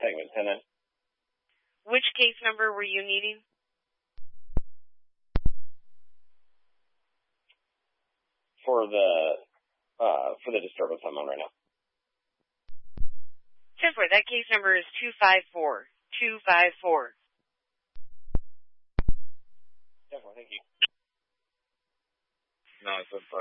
segment, 10-9. Which case number were you needing? For the disturbance I'm on right now. 10-4, that case number is 254. 254. 10-4, thank you. No, it's a